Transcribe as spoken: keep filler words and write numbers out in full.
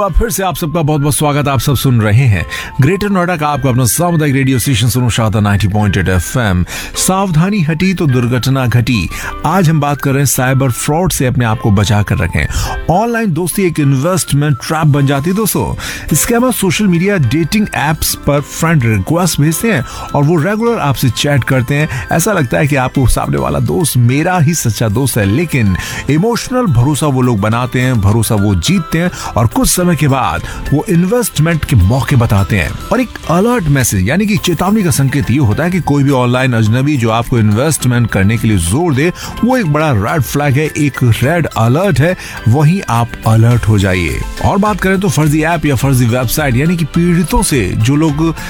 फिर से आप सबका बहुत बहुत स्वागत। आप सब सुन रहे हैं ग्रेटर नोएडा का आपका अपना सामुदायिक रेडियो स्टेशन सुनो शादा नाइंटी पॉइंट एट एफएम। सावधानी हटी तो दुर्घटना घटी। आज हम बात कर रहे हैं साइबर फ्रॉड से अपने आप को बचा कर रखें। ऑनलाइन दोस्ती एक इन्वेस्टमेंट ट्रैप बन जाती है दोस्तों। Scammer social media dating apps पर फ्रेंड रिक्वेस्ट भेजते हैं और वो रेगुलर आपसे चैट करते हैं। ऐसा लगता है कि आपको सामने वाला दोस्त मेरा ही सच्चा दोस्त है, लेकिन इमोशनल भरोसा वो लोग बनाते हैं, भरोसा वो जीतते हैं और कुछ समय के बाद वो इन्वेस्टमेंट के मौके बताते हैं। और एक अलर्ट मैसेज यानी कि चेतावनी का संकेत ये होता है कि कोई भी ऑनलाइन अजनबी जो आपको इन्वेस्टमेंट करने के लिए जोर दे, वो एक बड़ा रेड फ्लैग है, एक रेड अलर्ट है। वहीं आप अलर्ट हो जाइए। और बात करें तो फर्जी ऐप या फर्जी वेबसाइट यानी कि पीड़ितों से जो लोग